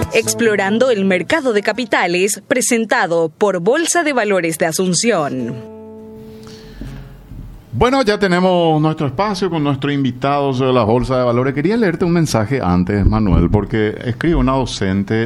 Explorando el mercado de capitales, presentado por Bolsa de Valores de Asunción. Bueno, ya tenemos nuestro espacio con nuestros invitados de la Bolsa de Valores. Quería leerte un mensaje antes, Manuel, porque escribe una docente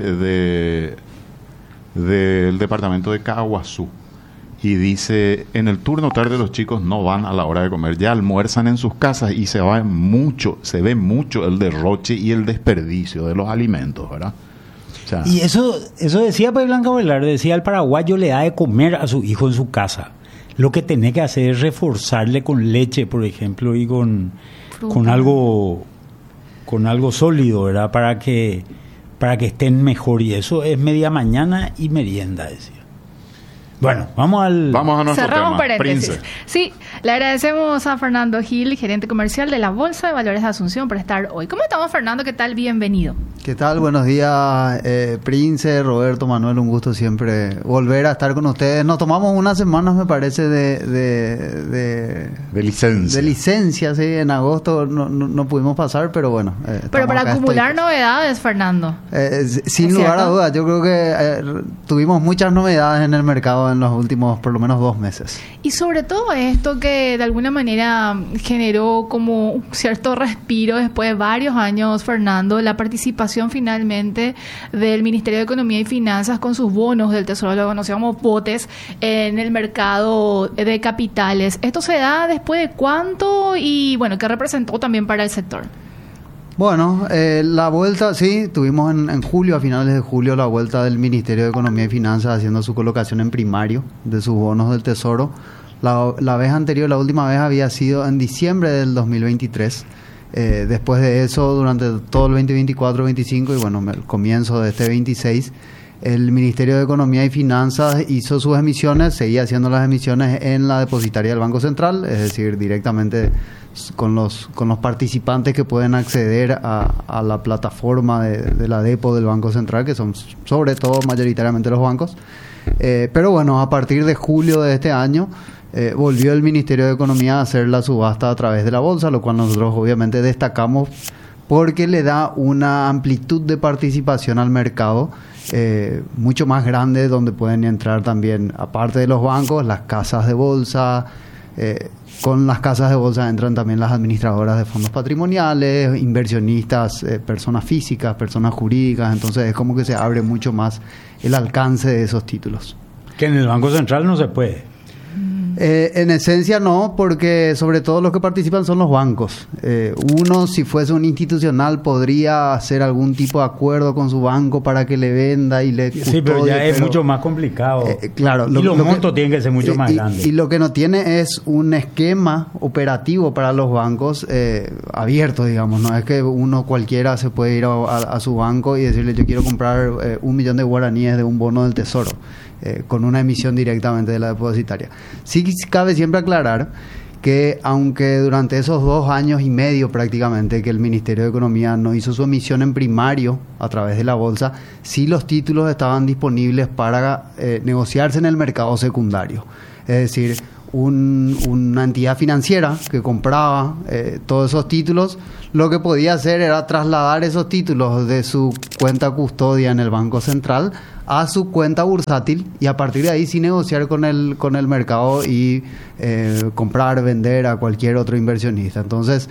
del departamento de Caguazú y dice: en el turno tarde los chicos no van a la hora de comer, ya almuerzan en sus casas y se ve mucho el derroche y el desperdicio de los alimentos, ¿verdad? O sea, y eso decía pues Blanca Velarde, decía: el paraguayo le da de comer a su hijo en su casa. Lo que tiene que hacer es reforzarle con leche, por ejemplo, y con algo sólido, ¿verdad? Para que estén mejor. Y eso es media mañana y merienda, decía. Bueno, vamos a nuestro Cerramos tema. paréntesis. Prince. Sí, le agradecemos a Fernando Gil, gerente comercial de la Bolsa de Valores de Asunción, por estar hoy. ¿Cómo estamos, Fernando? ¿Qué tal? Bienvenido. ¿Qué tal? Buenos días, Prince, Roberto, Manuel. Un gusto siempre volver a estar con ustedes. Nos tomamos unas semanas, me parece, de licencia. De licencia, sí. En agosto no pudimos pasar, pero bueno. Pero para acumular novedades, Fernando. Sin lugar a dudas, yo creo que tuvimos muchas novedades en el mercado en los últimos, por lo menos, 2 meses. Y sobre todo esto que de alguna manera generó como un cierto respiro después de varios años, Fernando, la participación finalmente del Ministerio de Economía y Finanzas con sus bonos del Tesoro, lo conocíamos botes, en el mercado de capitales. ¿Esto se da después de cuánto y, bueno, qué representó también para el sector? Bueno, la vuelta, sí, tuvimos en julio, a finales de julio, la vuelta del Ministerio de Economía y Finanzas haciendo su colocación en primario de sus bonos del Tesoro. La vez anterior, la última vez había sido en diciembre del 2023. Después de eso, durante todo el 2024-25 y bueno, el comienzo de este 26, el Ministerio de Economía y Finanzas hizo sus emisiones, seguía haciendo las emisiones en la depositaria del Banco Central, es decir, directamente con los participantes que pueden acceder a la plataforma de la depo del Banco Central, que son sobre todo mayoritariamente los bancos. Pero bueno, a partir de julio de este año volvió el Ministerio de Economía a hacer la subasta a través de la bolsa, lo cual nosotros obviamente destacamos porque le da una amplitud de participación al mercado mucho más grande, donde pueden entrar también, aparte de los bancos, las casas de bolsa. Con las casas de bolsa entran también las administradoras de fondos patrimoniales, inversionistas, personas físicas, personas jurídicas. Entonces es como que se abre mucho más el alcance de esos títulos. Que en el Banco Central no se puede. En esencia no, porque sobre todo los que participan son los bancos. Uno, si fuese un institucional, podría hacer algún tipo de acuerdo con su banco para que le venda y le custodie. Sí, pero ya es mucho más complicado. Claro, y los montos tienen que ser mucho más grandes. Y lo que no tiene es un esquema operativo para los bancos abierto, digamos. No es que uno cualquiera se puede ir a su banco y decirle: yo quiero comprar 1 millón de guaraníes de un bono del Tesoro. Con una emisión directamente de la depositaria. Sí cabe siempre aclarar que aunque durante esos 2 años y medio prácticamente que el Ministerio de Economía no hizo su emisión en primario a través de la bolsa, sí los títulos estaban disponibles para negociarse en el mercado secundario. Es decir, una entidad financiera que compraba todos esos títulos, lo que podía hacer era trasladar esos títulos de su cuenta custodia en el Banco Central a su cuenta bursátil y a partir de ahí sí negociar con el mercado y comprar, vender a cualquier otro inversionista. Entonces,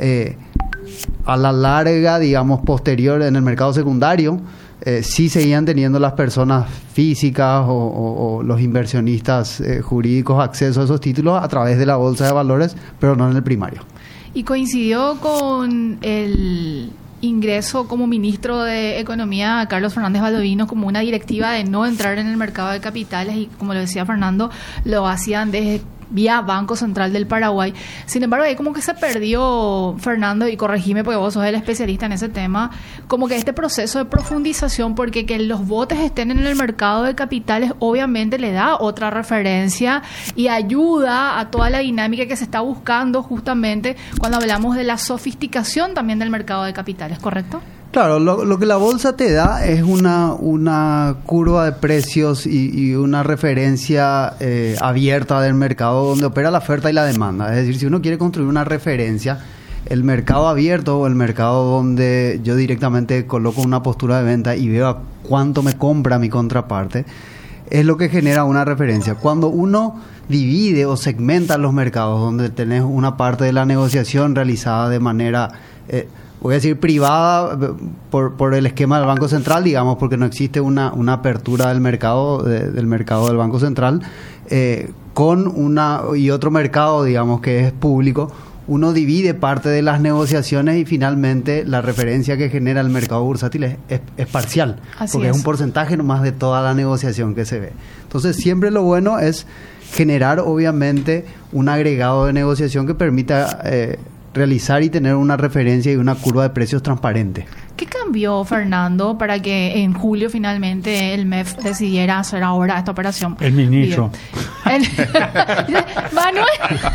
a la larga, digamos, posterior en el mercado secundario, sí seguían teniendo las personas físicas o los inversionistas jurídicos acceso a esos títulos a través de la bolsa de valores, pero no en el primario. Y coincidió con el ingreso como ministro de Economía a Carlos Fernández Valdovinos como una directiva de no entrar en el mercado de capitales y, como lo decía Fernando, lo hacían desde vía Banco Central del Paraguay. Sin embargo, ahí como que se perdió, Fernando, y corregime porque vos sos el especialista en ese tema, como que este proceso de profundización, porque que los botes estén en el mercado de capitales obviamente le da otra referencia y ayuda a toda la dinámica que se está buscando justamente cuando hablamos de la sofisticación también del mercado de capitales, ¿correcto? Claro, lo que la bolsa te da es una curva de precios y una referencia abierta del mercado donde opera la oferta y la demanda. Es decir, si uno quiere construir una referencia, el mercado abierto o el mercado donde yo directamente coloco una postura de venta y veo a cuánto me compra mi contraparte, es lo que genera una referencia. Cuando uno divide o segmenta los mercados, donde tenés una parte de la negociación realizada de manera, voy a decir privada, por el esquema del Banco Central, digamos, porque no existe una apertura del mercado del Banco Central, con y otro mercado, digamos, que es público, uno divide parte de las negociaciones y finalmente la referencia que genera el mercado bursátil es parcial, porque es un porcentaje nomás de toda la negociación que se ve. Entonces siempre lo bueno es generar obviamente un agregado de negociación que permita realizar y tener una referencia y una curva de precios transparente. ¿Qué cambió, Fernando, para que en julio finalmente el MEF decidiera hacer ahora esta operación? El ministro. Manuel.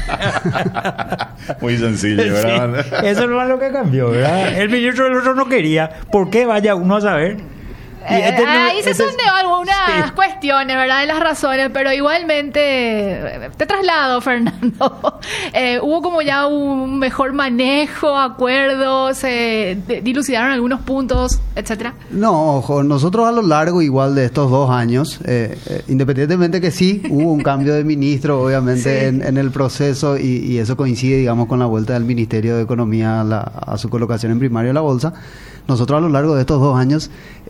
Muy sencillo, ¿verdad? Sí, eso no es lo que cambió, ¿verdad? El ministro del otro no quería. ¿Por qué? Vaya uno a saber. Ahí se sondeó algunas cuestiones, ¿verdad? De las razones, pero igualmente te traslado, Fernando. Hubo como ya un mejor manejo, acuerdos, se dilucidaron algunos puntos, etcétera. No, ojo, nosotros a lo largo igual de estos 2 años, independientemente que sí, hubo un cambio de ministro, obviamente, en el proceso y eso coincide, digamos, con la vuelta del Ministerio de Economía a su colocación en primario de la bolsa. Nosotros a lo largo de estos 2 años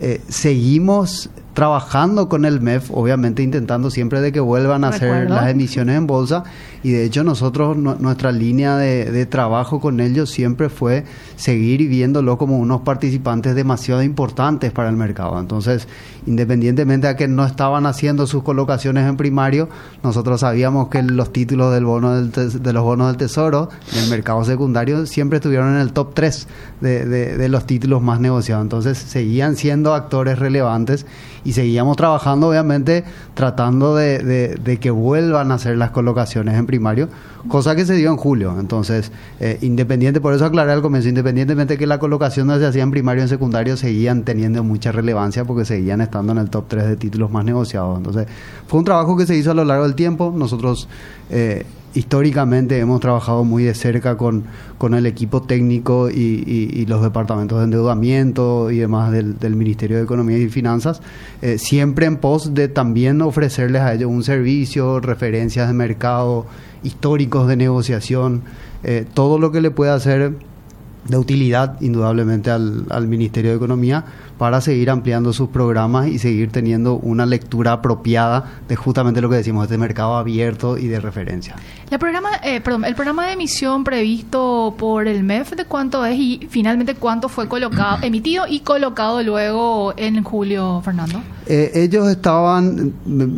seguimos trabajando con el MEF, obviamente intentando siempre de que vuelvan a hacer las emisiones en bolsa, y de hecho nosotros, nuestra línea de trabajo con ellos siempre fue seguir viéndolo como unos participantes demasiado importantes para el mercado. Entonces, independientemente de que no estaban haciendo sus colocaciones en primario, nosotros sabíamos que los títulos de los bonos del Tesoro del mercado secundario siempre estuvieron en el top 3 de los títulos más negociados. Entonces, seguían siendo actores relevantes y seguíamos trabajando, obviamente, tratando de que vuelvan a hacer las colocaciones en primario, cosa que se dio en julio. Entonces, por eso aclaré al comienzo, independientemente de que la colocación no se hacía en primario o en secundario, seguían teniendo mucha relevancia porque seguían estando en el top 3 de títulos más negociados. Entonces, fue un trabajo que se hizo a lo largo del tiempo. Nosotros históricamente hemos trabajado muy de cerca con el equipo técnico y los departamentos de endeudamiento y demás del Ministerio de Economía y Finanzas, siempre en pos de también ofrecerles a ellos un servicio, referencias de mercado, históricos de negociación, todo lo que le pueda hacer de utilidad indudablemente al Ministerio de Economía para seguir ampliando sus programas y seguir teniendo una lectura apropiada de justamente lo que decimos, este mercado abierto y de referencia. El programa de emisión previsto por el MEF, ¿de cuánto es y finalmente cuánto fue emitido y colocado luego en julio, Fernando? Ellos estaban...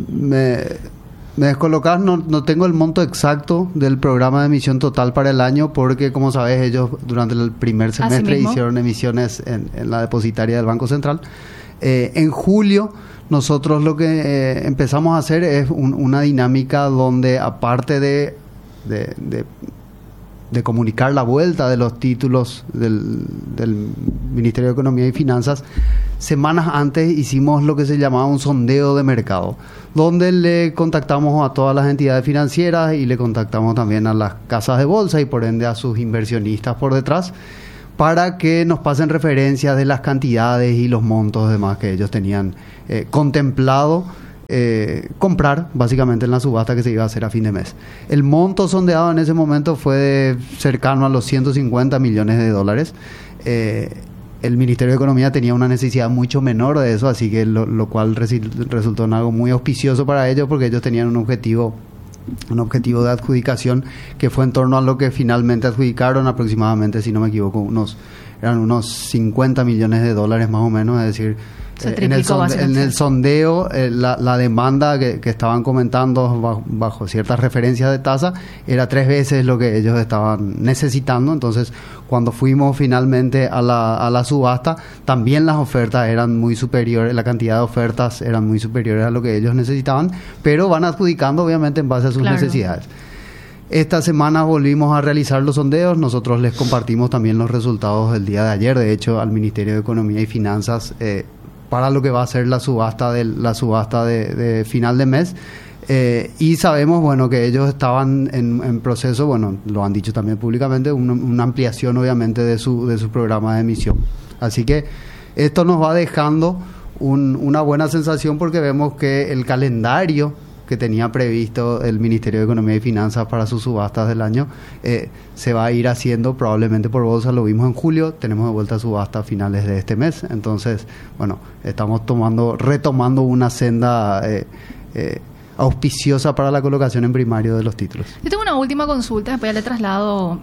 Me descolocas, no tengo el monto exacto del programa de emisión total para el año porque, como sabes, ellos durante el primer semestre hicieron emisiones en la depositaria del Banco Central. En julio nosotros lo que empezamos a hacer es una dinámica donde, aparte de comunicar la vuelta de los títulos del Ministerio de Economía y Finanzas, semanas antes hicimos lo que se llamaba un sondeo de mercado, donde le contactamos a todas las entidades financieras y le contactamos también a las casas de bolsa y por ende a sus inversionistas por detrás, para que nos pasen referencias de las cantidades y los montos demás que ellos tenían contemplado comprar básicamente en la subasta que se iba a hacer a fin de mes. El monto sondeado en ese momento fue cercano a los 150 millones de dólares. El Ministerio de Economía tenía una necesidad mucho menor de eso, así que lo cual resultó en algo muy auspicioso para ellos, porque ellos tenían un objetivo de adjudicación que fue en torno a lo que finalmente adjudicaron, aproximadamente, si no me equivoco, eran unos 50 millones de dólares más o menos, es decir, en el sondeo, la demanda que estaban comentando bajo ciertas referencias de tasa era 3 veces lo que ellos estaban necesitando. Entonces, cuando fuimos finalmente a la subasta, también las ofertas eran muy superiores, la cantidad de ofertas eran muy superiores a lo que ellos necesitaban, pero van adjudicando obviamente en base a sus necesidades. Esta semana volvimos a realizar los sondeos. Nosotros les compartimos también los resultados del día de ayer, de hecho, al Ministerio de Economía y Finanzas, para lo que va a ser la subasta de final de mes. Y sabemos, bueno, que ellos estaban en proceso, bueno, lo han dicho también públicamente, una ampliación obviamente de su programa de emisión. Así que esto nos va dejando una buena sensación porque vemos que el calendario que tenía previsto el Ministerio de Economía y Finanzas para sus subastas del año se va a ir haciendo probablemente por bolsa. Lo vimos en julio, tenemos de vuelta subasta a finales de este mes. Entonces, bueno, estamos retomando una senda auspiciosa para la colocación en primario de los títulos. Yo tengo una última consulta, después ya le traslado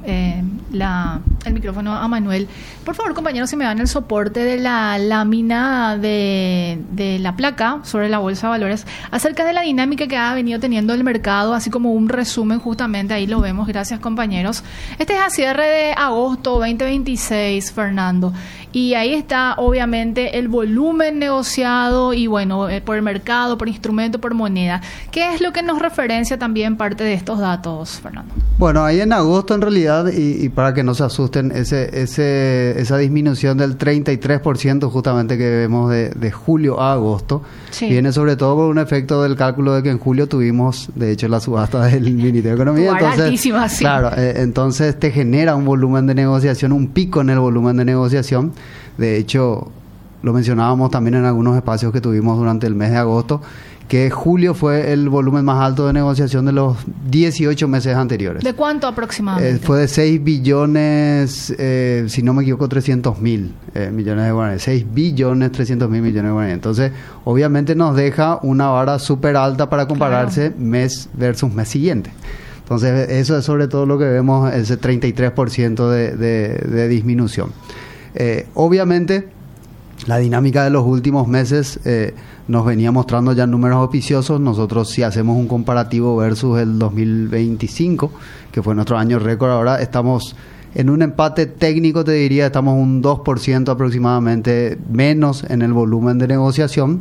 el micrófono a Manuel. Por favor, compañeros, si me dan el soporte de la lámina de la placa sobre la Bolsa de Valores, acerca de la dinámica que ha venido teniendo el mercado, así como un resumen justamente, ahí lo vemos, gracias compañeros. Este es a cierre de agosto 2026, Fernando, y ahí está obviamente el volumen negociado y bueno, por el mercado, por instrumento, por moneda. ¿Qué es lo que nos referencia también parte de estos datos, Fernando? Bueno, ahí en agosto en realidad, y para que no se asusten, esa disminución del 33% justamente que vemos de julio a agosto, sí, viene sobre todo por un efecto del cálculo de que en julio tuvimos, de hecho, la subasta del Ministerio de Economía. Entonces, sí, claro, entonces te genera un volumen de negociación, un pico en el volumen de negociación. De hecho, lo mencionábamos también en algunos espacios que tuvimos durante el mes de agosto, que julio fue el volumen más alto de negociación de los 18 meses anteriores. ¿De cuánto aproximadamente? Fue de 6 billones, si no me equivoco, 300 mil millones de guaraníes. 6 billones 300 mil millones de guaraníes. Entonces, obviamente nos deja una vara súper alta para compararse, claro, mes versus mes siguiente. Entonces, eso es sobre todo lo que vemos, ese 33% de disminución. Obviamente, la dinámica de los últimos meses nos venía mostrando ya números auspiciosos. Nosotros, si hacemos un comparativo versus el 2025, que fue nuestro año récord, ahora estamos en un empate técnico, te diría, estamos un 2% aproximadamente menos en el volumen de negociación.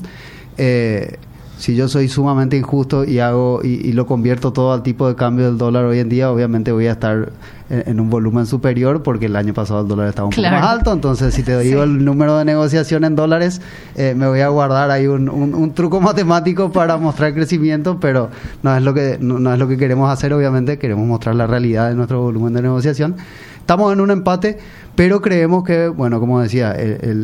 Si yo soy sumamente injusto y lo convierto todo al tipo de cambio del dólar hoy en día, obviamente voy a estar en un volumen superior porque el año pasado el dólar estaba un poco más alto. Entonces, si te digo el número de negociación en dólares, me voy a guardar ahí un truco matemático para mostrar crecimiento, pero no es lo que queremos hacer. Obviamente queremos mostrar la realidad de nuestro volumen de negociación. Estamos en un empate, pero creemos que, bueno, como decía,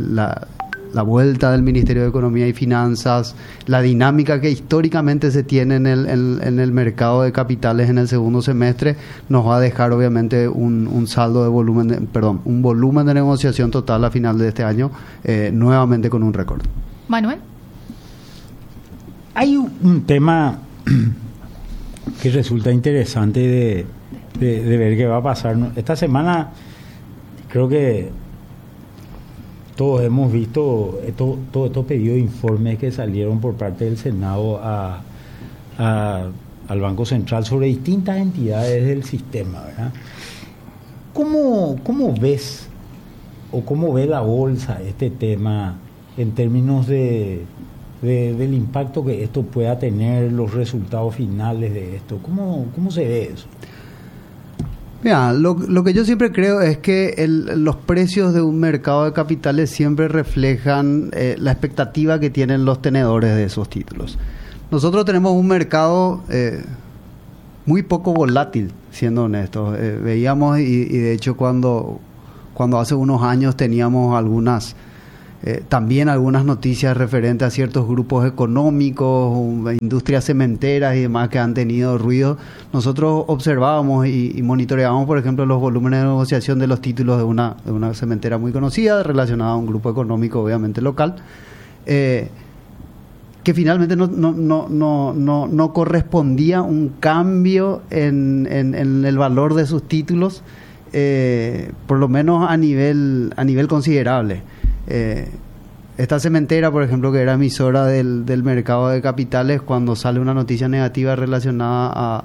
la vuelta del Ministerio de Economía y Finanzas, la dinámica que históricamente se tiene en el mercado de capitales en el segundo semestre, nos va a dejar obviamente un saldo de un volumen de negociación total a final de este año, nuevamente con un récord. Manuel. Hay un tema que resulta interesante de ver qué va a pasar. Esta semana creo que todos hemos visto todos estos pedidos de informes que salieron por parte del Senado al Banco Central sobre distintas entidades del sistema, ¿verdad? ¿Cómo ves o cómo ve la bolsa este tema en términos del impacto que esto pueda tener, los resultados finales de esto? ¿Cómo se ve eso? Mira, lo que yo siempre creo es que los precios de un mercado de capitales siempre reflejan la expectativa que tienen los tenedores de esos títulos. Nosotros tenemos un mercado muy poco volátil, siendo honestos. Veíamos, y de hecho cuando hace unos años teníamos también algunas noticias referentes a ciertos grupos económicos, industrias cementeras y demás que han tenido ruido. Nosotros observábamos y monitoreábamos, por ejemplo, los volúmenes de negociación de los títulos de una cementera muy conocida, relacionada a un grupo económico obviamente local, que finalmente no correspondía un cambio en el valor de sus títulos, por lo menos a nivel considerable. Esta cementera, por ejemplo, que era emisora del mercado de capitales, cuando sale una noticia negativa relacionada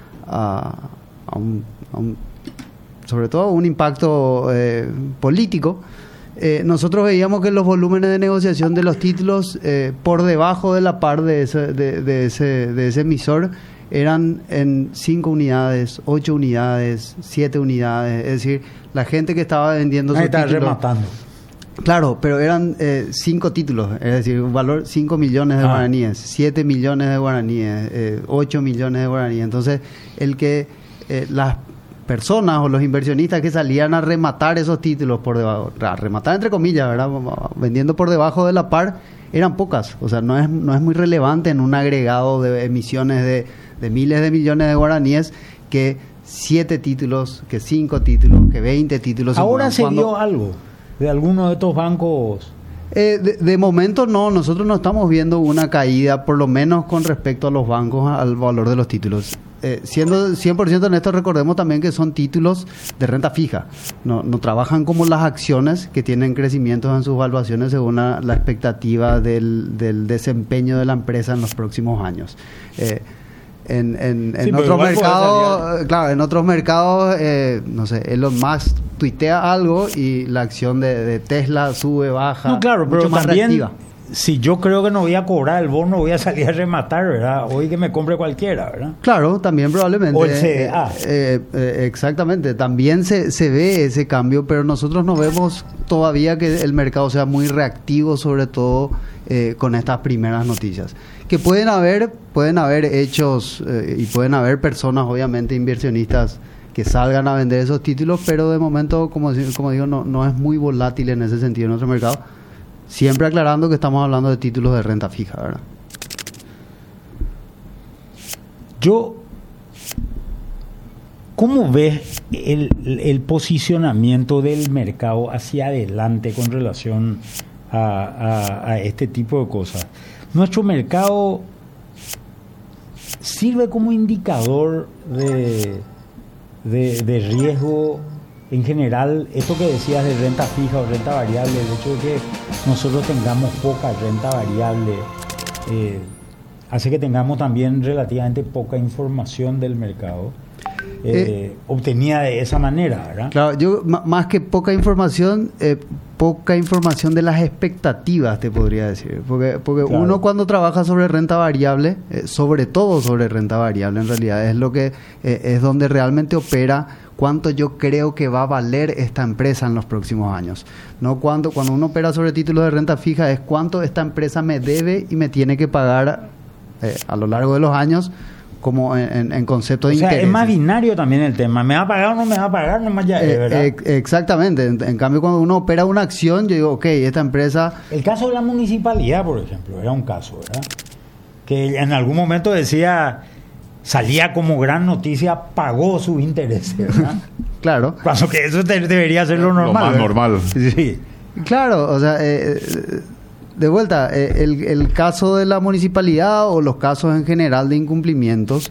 sobre todo a un impacto político, nosotros veíamos que los volúmenes de negociación de los títulos por debajo de la par de ese emisor eran en 5 unidades, 8 unidades, 7 unidades. Es decir, la gente que estaba vendiendo sus títulos... rematando. Claro, pero eran 5 títulos, es decir, un valor 5 millones de guaraníes, 7 millones de guaraníes, 8 millones de guaraníes. Entonces, las personas o los inversionistas que salían a rematar esos títulos por debajo, a rematar entre comillas, ¿verdad? Vendiendo por debajo de la par, eran pocas. O sea, no es muy relevante en un agregado de emisiones de miles de millones de guaraníes que 7 títulos, que 5 títulos, que 20 títulos. ¿Ahora se vio algo de alguno de estos bancos? De momento no, nosotros no estamos viendo una caída, por lo menos con respecto a los bancos, al valor de los títulos. Siendo 100% honestos, recordemos también que son títulos de renta fija. No trabajan como las acciones que tienen crecimientos en sus valuaciones según la expectativa del desempeño de la empresa en los próximos años. En otros mercados, claro, en otros mercados, no sé, Elon Musk tuitea algo y la acción de Tesla sube, baja. No, claro, pero mucho más también, reactiva. si yo creo que no voy a cobrar el bono, voy a salir a rematar, ¿verdad? Hoy que me compre cualquiera, ¿verdad? Claro, también probablemente. O el CDA. Exactamente, también se ve ese cambio, pero nosotros no vemos todavía que el mercado sea muy reactivo, sobre todo con estas primeras noticias. Que pueden haber hechos y pueden haber personas, obviamente, inversionistas que salgan a vender esos títulos, pero de momento, como digo, no es muy volátil en ese sentido en nuestro mercado. Siempre aclarando que estamos hablando de títulos de renta fija, ¿verdad? ¿Cómo ves el posicionamiento del mercado hacia adelante con relación a este tipo de cosas? Nuestro mercado sirve como indicador de riesgo en general. Esto que decías de renta fija o renta variable, el hecho de que nosotros tengamos poca renta variable hace que tengamos también relativamente poca información del mercado obtenida de esa manera, ¿verdad? Claro, yo más que poca información de las expectativas, te podría decir, porque claro, uno cuando trabaja sobre renta variable, sobre todo sobre renta variable, en realidad es lo que es donde realmente opera cuánto yo creo que va a valer esta empresa en los próximos años. No cuando uno opera sobre títulos de renta fija, es cuánto esta empresa me debe y me tiene que pagar a lo largo de los años, como en concepto de interés. Es más binario también el tema. ¿Me va a pagar o no me va a pagar? Nomás ya es, ¿verdad? Exactamente. En cambio, cuando uno opera una acción, yo digo, ok, esta empresa... El caso de la municipalidad, por ejemplo, era un caso, ¿verdad? Que en algún momento salía como gran noticia, pagó sus intereses, ¿verdad? Claro. Cuando que eso debería ser lo normal. Lo más ¿verdad? normal. Sí. Claro, o sea... de vuelta, el caso de la municipalidad o los casos en general de incumplimientos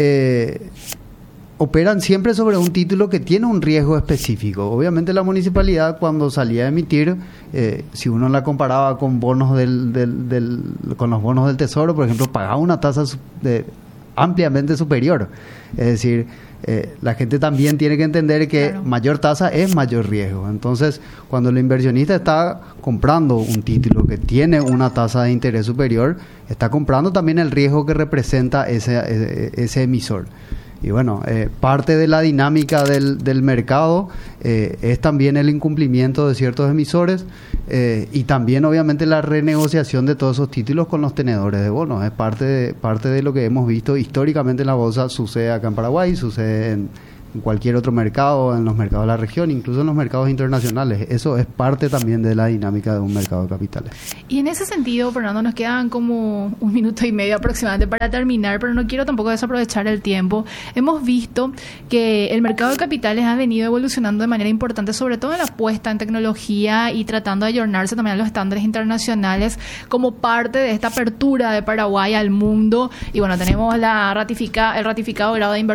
operan siempre sobre un título que tiene un riesgo específico. Obviamente la municipalidad, cuando salía a emitir, si uno la comparaba con bonos con los bonos del Tesoro, por ejemplo, pagaba una tasa ampliamente superior. Es decir, la gente también tiene que entender que claro, mayor tasa es mayor riesgo. Entonces, cuando el inversionista está comprando un título que tiene una tasa de interés superior, está comprando también el riesgo que representa ese emisor. Y bueno, parte de la dinámica del mercado es también el incumplimiento de ciertos emisores y también obviamente la renegociación de todos esos títulos con los tenedores de bonos. Es parte de lo que hemos visto históricamente en la bolsa. Sucede acá en Paraguay, sucede en cualquier otro mercado, en los mercados de la región, incluso en los mercados internacionales. Eso es parte también de la dinámica de un mercado de capitales. Y en ese sentido, Fernando, nos quedan como 1 minuto y medio aproximadamente para terminar, pero no quiero tampoco desaprovechar el tiempo. Hemos visto que el mercado de capitales ha venido evolucionando de manera importante, sobre todo en la apuesta en tecnología y tratando de ayornarse también a los estándares internacionales como parte de esta apertura de Paraguay al mundo. Y bueno, tenemos el ratificado grado de inversión